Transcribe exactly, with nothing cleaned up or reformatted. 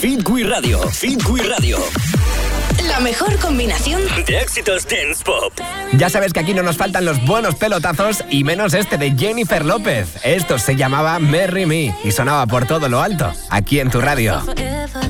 Fit We Radio. Fit We Radio. La mejor combinación de éxitos dance pop. Ya sabes que aquí no nos faltan los buenos pelotazos y menos este de Jennifer López. Esto se llamaba Marry Me y sonaba por todo lo alto, aquí en tu radio.